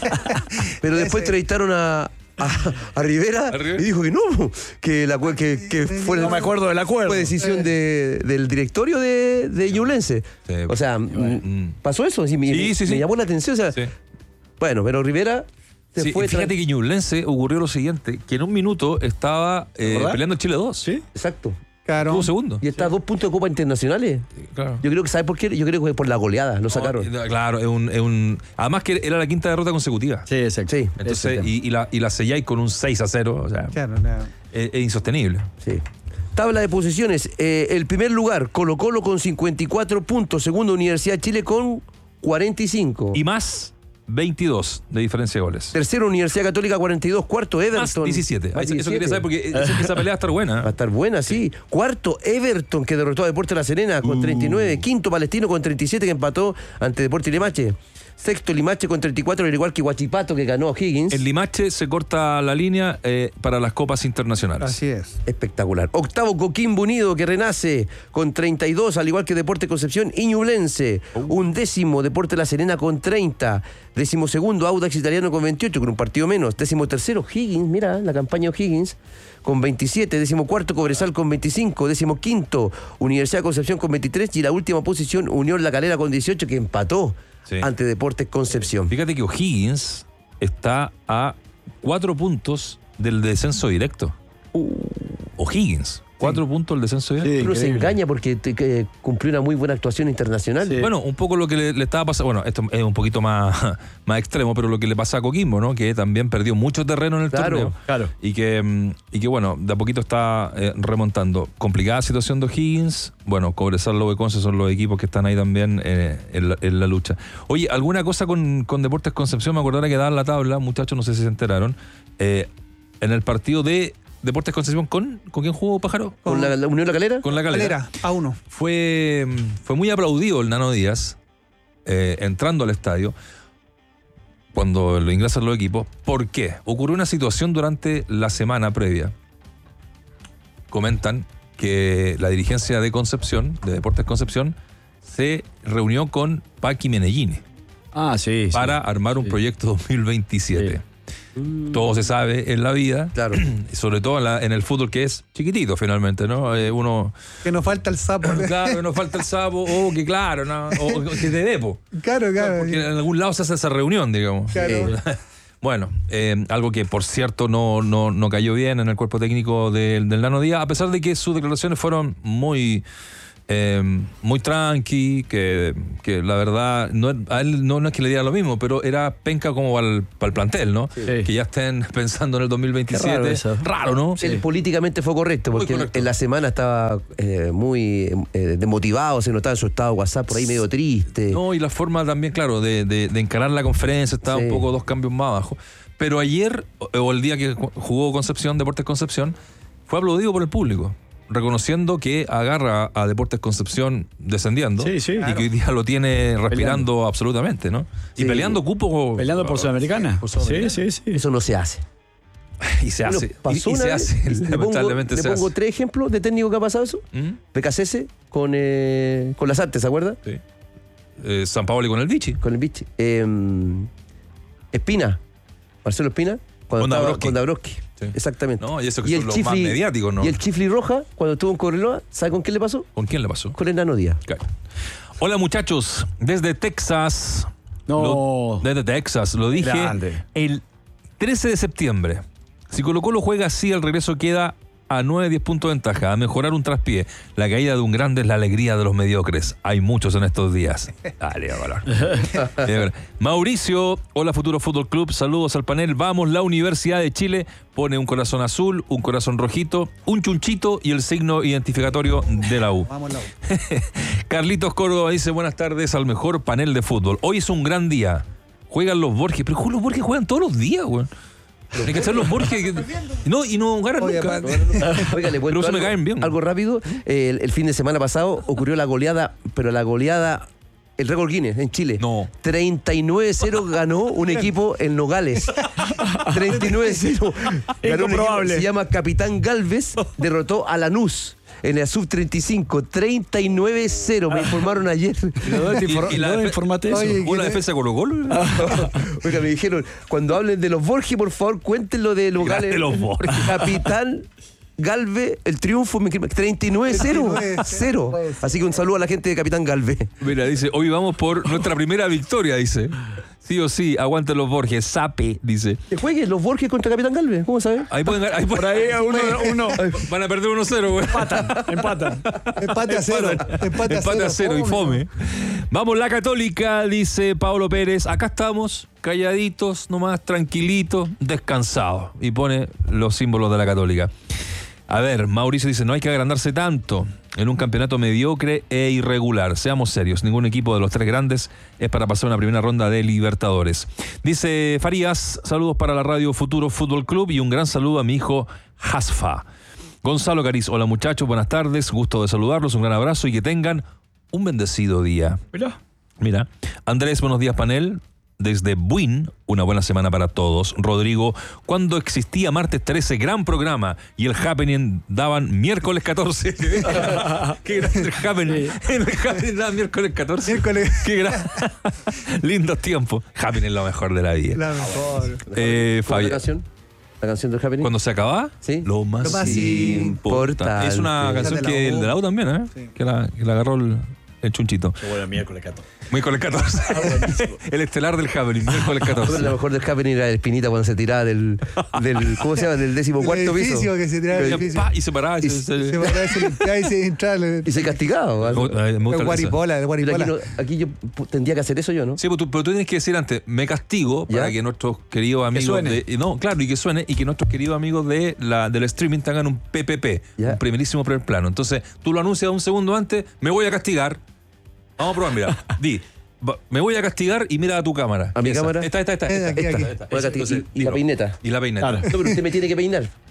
Pero después entrevistaron a, a, a Rivera ¿A Rivera? y dijo que no, que, la, cue- que, que fue, No me acuerdo del acuerdo. fue decisión de, del directorio de, de Ñublense. Sí. O sea, Mm. pasó eso, sí, me, Sí, sí, sí. me llamó la atención. O sea, Sí. Bueno, pero Rivera se Sí, fue... y fíjate tran- que Ñublense ocurrió lo siguiente, que en un minuto estaba eh, ¿Verdad? peleando en Chile dos. ¿Sí? Exacto. Claro. Estuvo segundo. Y está a dos puntos de Copa Internacionales. Claro. Yo creo que, ¿sabes por qué? Yo creo que por la goleada lo sacaron. No, claro, es un, es un. Además que era la quinta derrota consecutiva. Sí, exacto. Sí. Entonces, Ese y, y la, y la selláis con un seis a cero. O sea, Claro, no. es, es insostenible. Sí. Tabla de posiciones. Eh, el primer lugar, Colo-Colo con cincuenta y cuatro puntos. Segundo, Universidad de Chile con cuarenta y cinco. Y más veintidós de diferencia de goles. Tercero, Universidad Católica cuarenta y dos. Cuarto, Más Everton. diecisiete. Más Eso, eso quería diecisiete. saber porque esa, esa pelea va a estar Va a buena. estar buena, sí. Cuarto, Everton, que derrotó a Deportes La Serena con treinta y nueve. Quinto, Palestino con treinta y siete, que empató ante Deportes Limache. Sexto, Limache con treinta y cuatro, al igual que Huachipato, que ganó a Higgins. En Limache se corta la línea eh, para las copas internacionales. Así es. Espectacular. Octavo, Coquimbo Unido, que renace con treinta y dos, al igual que Deportes Concepción y Ñublense. Un décimo, Deportes La Serena con treinta. Décimo segundo, Audax Italiano con veintiocho, con un partido menos. Décimo tercero, Higgins, mira, la campaña de Higgins, con veintisiete. Décimo cuarto, Cobresal con veinticinco. Décimo quinto, Universidad de Concepción con veintitrés. Y la última posición, Unión La Calera con dieciocho, que empató Sí. ante Deportes Concepción. Fíjate que O'Higgins está a cuatro puntos del descenso directo. O'Higgins, cuatro puntos del descenso directo. Sí. Uno se increíble. engaña porque te- que cumplió una muy buena actuación internacional. Sí. Bueno, un poco lo que le, le estaba pasando, bueno, esto es un poquito más, más extremo, pero lo que le pasa a Coquimbo, ¿no? Que también perdió mucho terreno en el Claro, torneo. claro. Y que, mm, y que bueno, de a poquito está eh, remontando. Complicada situación de O'Higgins. Bueno, Cobresal, Lobo de Conce son los equipos que están ahí también eh, en, la, en la lucha. Oye, ¿alguna cosa con, con Deportes Concepción? Me acordaba que daban la tabla, muchachos, no sé si se enteraron. Eh, en el partido de Deportes Concepción, ¿con, ¿con quién jugó Pájaro? ¿Con la, la Unión La Calera? Con la Calera. Calera, a uno. Fue, fue muy aplaudido el Nano Díaz eh, entrando al estadio cuando lo ingresan los equipos. ¿Por qué? Ocurrió una situación durante la semana previa comentan que la dirigencia de Concepción, de Deportes Concepción, se reunió con Paqui Menellini Ah, sí. para sí. armar un Sí. proyecto dos mil veintisiete. Mm. Todo se sabe en la vida, Claro. y sobre todo en, la- en el fútbol, que es chiquitito finalmente, ¿no? Eh, uno, Que nos falta el sapo. claro, nos falta el sapo, o que claro, no, o que te depo. Claro, claro. Porque en algún lado se hace esa reunión, digamos. Claro. Eh, bueno, eh, algo que por cierto no, no, no cayó bien en el cuerpo técnico del, del Nano Díaz, a pesar de que sus declaraciones fueron muy, eh, muy tranqui, que, que la verdad, no, a él no, no es que le diera lo mismo, pero era penca como para el, para el plantel, ¿no? Sí. Que ya estén pensando en el dos mil veintisiete. Qué raro eso. Raro, ¿no? Él políticamente fue correcto, Muy porque correcto. en la semana estaba eh, muy eh, desmotivado, se notaba en su estado de WhatsApp por ahí medio triste. No, y la forma también, claro, de, de, de encarar la conferencia estaba Sí. un poco dos cambios más abajo. Pero ayer, o, o el día que ju- jugó Concepción, Deportes Concepción, fue aplaudido por el público, reconociendo que agarra a Deportes Concepción descendiendo Sí, sí. y Claro. que hoy día lo tiene respirando absolutamente, ¿no? Y Sí. peleando cupo. Peleando por Sudamericana. Por Sí, Sudamericana. sí, sí. Eso no se hace. Y se Bueno, hace. Y, pasó y una se vez, hace. le pongo, Lamentablemente le se pongo hace. tres ejemplos de técnico que ha pasado eso. ¿Mm? Becasese con, eh, con las artes, ¿se acuerda? Sí. Eh, San Paolo con el Vichy. Con el Vichy. Eh, Espina, Marcelo Espina, cuando Con estaba Dabrowski. con Dabrowski. Sí. Exactamente. No, y eso que son los más mediáticos, ¿no? Y el Chifli Roja, cuando estuvo en Correloa, ¿sabe con quién le pasó? ¿Con quién le pasó? Con el Nano Díaz. Claro. Hola muchachos, desde Texas. No. Lo- desde Texas, lo dije Grande. el trece de septiembre. Si Colo Colo juega así, el regreso queda a nueve diez puntos de ventaja, a mejorar un traspié. La caída de un grande es la alegría de los mediocres. Hay muchos en estos días. Dale, a valor. Bien, Mauricio, hola Futuro Fútbol Club, saludos al panel. Vamos, la Universidad de Chile pone un corazón azul, un corazón rojito, un chunchito y el signo identificatorio de la U. Vamos, Lau. Carlitos Córdoba dice, buenas tardes al mejor panel de fútbol. Hoy es un gran día. Juegan los Borges, pero los Borges juegan todos los días, güey. Hay que hacer los Borges. que- No, y no ganan Oye, nunca. aparte- Oiga, le cuento Pero eso me algo, caen bien. algo rápido. El, el fin de semana pasado ocurrió la goleada, pero la goleada, el récord Guinness en Chile. No. treinta y nueve cero ganó un equipo en Nogales. treinta y nueve cero. Ganó un equipo, Incomprobable. se llama Capitán Galvez, derrotó a Lanús en la sub treinta y cinco. treinta y nueve cero, me informaron ayer. ¿Pero ¿Dónde te Y- infor- y la dónde defe- informaste eso? Oye, ¿Una ¿qué- defensa de Colo Colo? Oiga, me dijeron, cuando hablen de los Borges, por favor, cuéntenlo de Nogales. de los Borges. Capitán Galve, el triunfo, me- treinta y nueve cero. Cero. Así que un saludo a la gente de Capitán Galve. Mira, dice, hoy vamos por nuestra primera victoria, dice. Sí o sí, aguanten los Borges, sape, dice. Que jueguen los Borges contra Capitán Galve, ¿cómo sabes? Ahí pueden ganar. Ahí Por ahí uno, uno Van a perder uno cero, güey. empatan, empatan. Empate a cero. Empate a Empate a cero y fome. Vamos, la Católica, dice Pablo Pérez. Acá estamos, calladitos, nomás, tranquilitos, descansados. Y pone los símbolos de la Católica. A ver, Mauricio dice, no hay que agrandarse tanto en un campeonato mediocre e irregular. Seamos serios, ningún equipo de los tres grandes es para pasar una primera ronda de Libertadores. Dice Farías, saludos para la radio Futuro Fútbol Club y un gran saludo a mi hijo Hasfa. Gonzalo Cariz, hola muchachos, buenas tardes, gusto de saludarlos, un gran abrazo y que tengan un bendecido día. Mirá. Mira, Andrés, buenos días panel. Desde Buin, una buena semana para todos. Rodrigo, cuando existía martes trece, gran programa, y el Happening daban miércoles catorce. Qué grande el Happening. El Happening daban miércoles catorce. Miércoles. Qué gran. Lindos tiempos. Happening es lo mejor de la vida. La mejor. Eh, ¿Cuál es Fabi- la canción? ¿La canción del Happening? Cuando se acaba, Sí. lo más, Lo más importante. Es una importante. canción La de la que U. el de la U también, ¿eh? Sí. Que, la, que la agarró el, el chunchito. Bueno, miércoles catorce. Miércoles catorce. El estelar del Happening, miércoles catorce. La mejor del Happening era el Espinita cuando se tiraba del, del ¿cómo se llama? Del décimo El cuarto piso. edificio que se tiraba del Y, edificio. pa, y se paraba. y Y se- se- Se va a se limpiaba y se entraba. Y se castigaba. Me gusta- me gusta El esa. guaripola, el Pero guaripola. aquí, no- aquí yo pu- tendría que hacer eso yo, ¿no? Sí, pero tú, pero tú tienes que decir antes, me castigo ¿Ya? para que nuestros queridos amigos suene. de. No, claro, y que suene, y que nuestros queridos amigos de la, del streaming tengan un P P P, ¿Ya? un primerísimo primer plano. Entonces, tú lo anuncias un segundo antes, me voy a castigar. Vamos a probar, mira. Di, va- me voy a castigar y mira a tu cámara. ¿A mi Esa. cámara? Esta, esta, esta. Eh, esta, aquí, esta, aquí. esta. Voy a castigar. Entonces, Y- y la digo, peineta. Y la peineta. Claro. No, pero usted me tiene que peinar.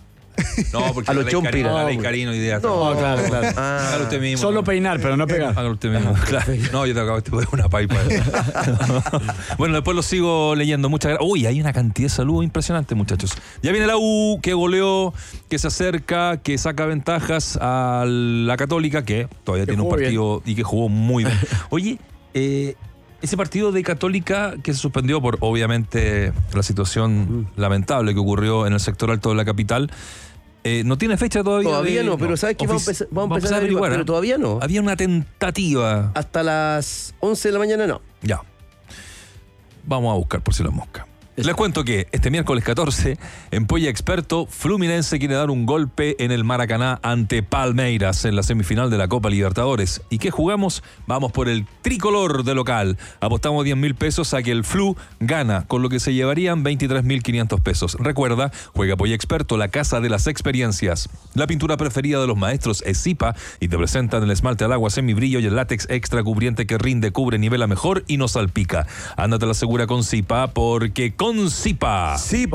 No, porque A los la ley chompi. Carino- la No, ley Carino hoy día. No, claro, claro. Ah. Hágalo usted mismo. Solo peinar, pero no pegar. Hágalo usted mismo. Claro. No, yo te acabo de poner una pipa. Bueno, después lo sigo leyendo. Muchas gracias. Uy, hay una cantidad de saludos impresionante, muchachos. Ya viene la U, que goleó, que se acerca, que saca ventajas a la Católica, que todavía Que tiene un jugó partido y que jugó muy bien. Oye, eh, ese partido de Católica que se suspendió por, obviamente, la situación lamentable que ocurrió en el sector alto de la capital, eh, no tiene fecha todavía. Todavía de- no, pero ¿sabes qué? Vamos a empezar- vamos a empezar a averiguar, pero ¿eh? todavía no. Había una tentativa. Hasta las once de la mañana no. Ya. Vamos a buscar por si las moscas. Les cuento que este miércoles catorce, en Polla Experto, Fluminense quiere dar un golpe en el Maracaná ante Palmeiras en la semifinal de la Copa Libertadores. ¿Y qué jugamos? Vamos por el tricolor de local. Apostamos diez mil pesos a que el Flu gana, con lo que se llevarían veintitrés mil quinientos pesos. Recuerda, juega Polla Experto, la casa de las experiencias. La pintura preferida de los maestros es Zipa y te presentan el esmalte al agua semibrillo y el látex extra cubriente que rinde, cubre, nivela mejor y no salpica. Ándate la segura con Zipa, porque con Zipa. Sí,